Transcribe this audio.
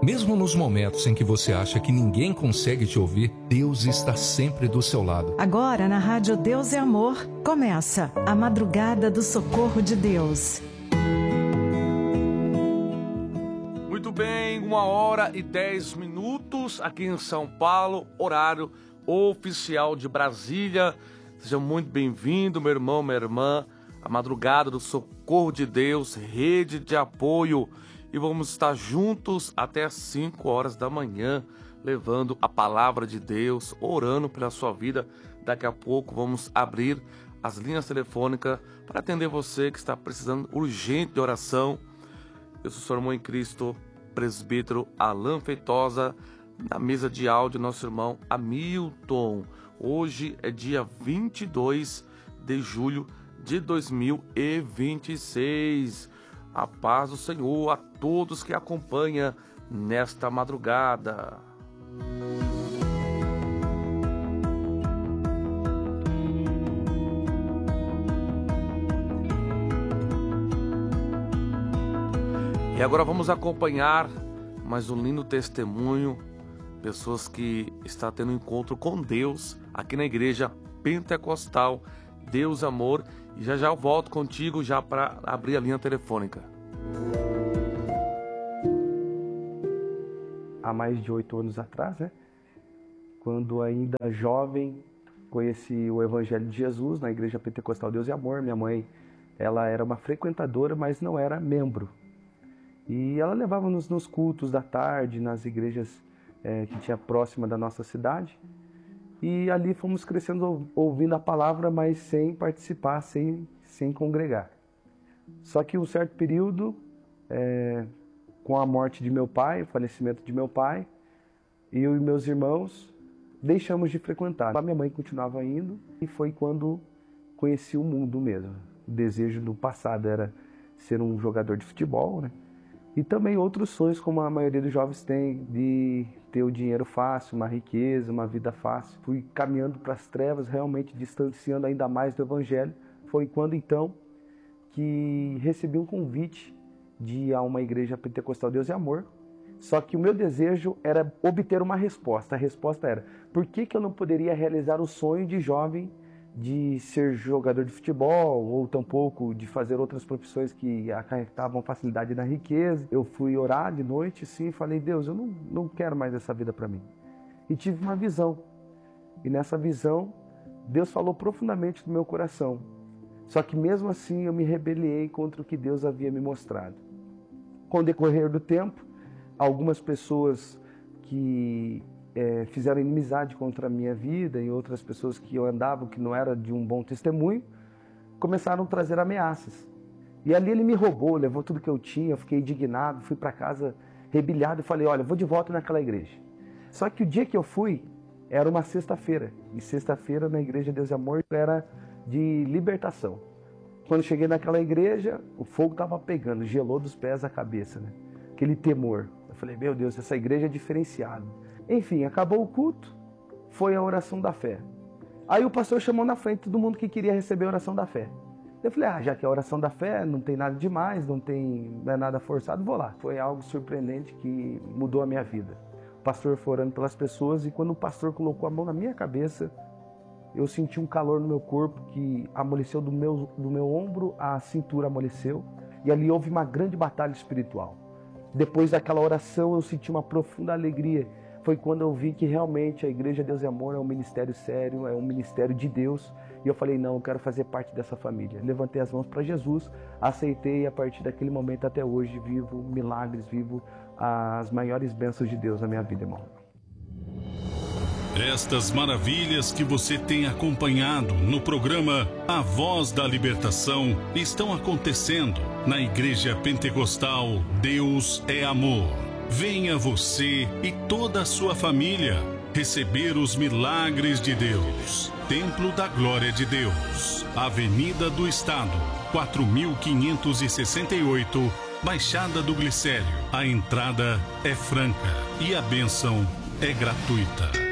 Mesmo nos momentos em que você acha que ninguém consegue te ouvir, Deus está sempre do seu lado. Agora na Rádio Deus é Amor, começa a Madrugada do Socorro de Deus. Muito bem, 1h10 aqui em São Paulo, horário oficial de Brasília. Seja muito bem-vindo, meu irmão, minha irmã, a Madrugada do Socorro de Deus, rede de apoio. E vamos estar juntos até às 5 horas da manhã, levando a palavra de Deus, orando pela sua vida. Daqui a pouco vamos abrir as linhas telefônicas para atender você que está precisando urgente de oração. Eu sou o seu irmão em Cristo, presbítero Alan Feitosa, na mesa de áudio, nosso irmão Hamilton. Hoje é dia 22 de julho de 2026. A paz do Senhor a todos que acompanham nesta madrugada. E agora vamos acompanhar mais um lindo testemunho. Pessoas que estão tendo um encontro com Deus aqui na Igreja Pentecostal Deus Amor. E já eu volto contigo já para abrir a linha telefônica. Há mais de 8 anos atrás, quando ainda jovem, conheci o Evangelho de Jesus na Igreja Pentecostal Deus e Amor. Minha mãe, ela era uma frequentadora, mas não era membro. E ela levava-nos nos cultos da tarde, nas igrejas que tinha próxima da nossa cidade. E ali fomos crescendo ouvindo a palavra, mas sem participar, sem congregar. Só que um certo período, com a morte de meu pai, o falecimento de meu pai, eu e meus irmãos deixamos de frequentar. A minha mãe continuava indo e foi quando conheci o mundo mesmo. O desejo do passado era ser um jogador de futebol, E também outros sonhos, como a maioria dos jovens tem, de ter o dinheiro fácil, uma riqueza, uma vida fácil. Fui caminhando para as trevas, realmente distanciando ainda mais do Evangelho. Foi quando então que recebi um convite de ir a uma igreja pentecostal Deus e Amor. Só que o meu desejo era obter uma resposta. A resposta era: por que eu não poderia realizar o sonho de jovem de ser jogador de futebol, ou tampouco de fazer outras profissões que acarretavam facilidade na riqueza? Eu fui orar de noite, sim, e falei: Deus, eu não quero mais essa vida para mim. E tive uma visão. E nessa visão, Deus falou profundamente no meu coração. Só que mesmo assim eu me rebelei contra o que Deus havia me mostrado. Com o decorrer do tempo, algumas pessoas que fizeram inimizade contra a minha vida e outras pessoas que eu andava, que não era de um bom testemunho, começaram a trazer ameaças. E ali ele me roubou, levou tudo que eu tinha, eu fiquei indignado, fui para casa rebilhado e falei: olha, vou de volta naquela igreja. Só que o dia que eu fui era uma sexta-feira, e sexta-feira na Igreja Deus e Amor era de libertação. Quando cheguei naquela igreja, o fogo estava pegando, gelou dos pés à cabeça, Aquele temor. Eu falei: meu Deus, essa igreja é diferenciada. Enfim, acabou o culto, foi a oração da fé. Aí o pastor chamou na frente todo mundo que queria receber a oração da fé. Eu falei: já que é a oração da fé, não tem nada demais, não é nada forçado, vou lá. Foi algo surpreendente que mudou a minha vida. O pastor foi orando pelas pessoas e quando o pastor colocou a mão na minha cabeça, eu senti um calor no meu corpo que amoleceu do meu ombro, a cintura amoleceu. E ali houve uma grande batalha espiritual. Depois daquela oração eu senti uma profunda alegria. Foi quando eu vi que realmente a Igreja Deus e Amor é um ministério sério, é um ministério de Deus. E eu falei: não, eu quero fazer parte dessa família. Levantei as mãos para Jesus, aceitei e a partir daquele momento até hoje vivo milagres, vivo as maiores bênçãos de Deus na minha vida, irmão. Estas maravilhas que você tem acompanhado no programa A Voz da Libertação estão acontecendo na Igreja Pentecostal Deus é Amor. Venha você e toda a sua família receber os milagres de Deus. Templo da Glória de Deus, Avenida do Estado, 4568, Baixada do Glicério. A entrada é franca e a bênção é gratuita.